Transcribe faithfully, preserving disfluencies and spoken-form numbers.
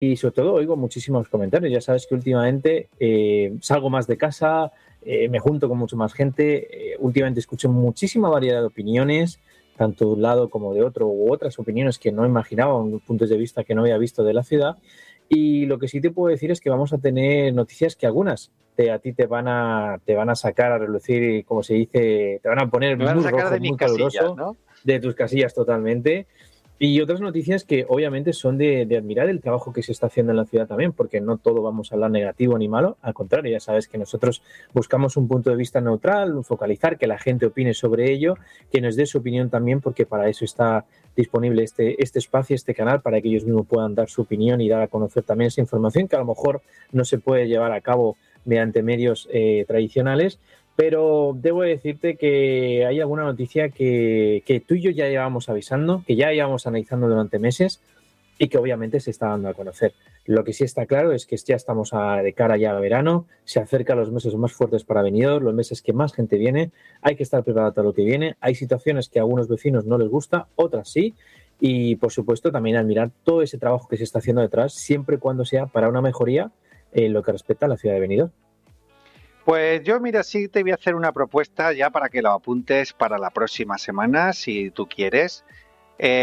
y sobre todo oigo muchísimos comentarios. Ya sabes que últimamente eh, salgo más de casa, eh, me junto con mucho más gente, eh, últimamente escucho muchísima variedad de opiniones, tanto de un lado como de otro, u otras opiniones que no imaginaba, puntos de vista que no había visto de la ciudad. Y lo que sí te puedo decir es que vamos a tener noticias que algunas te, a ti te van a, te van a sacar a relucir, como se dice, te van a poner Me van a muy sacar rojo, de mis muy casillas, caluroso, ¿no? de tus casillas totalmente. Y otras noticias que obviamente son de, de admirar el trabajo que se está haciendo en la ciudad también, porque no todo vamos a hablar negativo ni malo, al contrario, ya sabes que nosotros buscamos un punto de vista neutral, focalizar, que la gente opine sobre ello, que nos dé su opinión también, porque para eso está disponible este, este espacio, este canal, para que ellos mismos puedan dar su opinión y dar a conocer también esa información que a lo mejor no se puede llevar a cabo mediante medios eh, tradicionales. Pero debo decirte que hay alguna noticia que, que tú y yo ya llevamos avisando, que ya llevamos analizando durante meses y que obviamente se está dando a conocer. Lo que sí está claro es que ya estamos a, de cara ya a verano, se acercan los meses más fuertes para venidor, los meses que más gente viene, hay que estar preparado para lo que viene, hay situaciones que a algunos vecinos no les gusta, otras sí, y por supuesto también admirar todo ese trabajo que se está haciendo detrás, siempre y cuando sea para una mejoría en lo que respecta a la ciudad de Benidorm. Pues yo, mira, sí te voy a hacer una propuesta ya para que lo apuntes para la próxima semana, si tú quieres. Eh,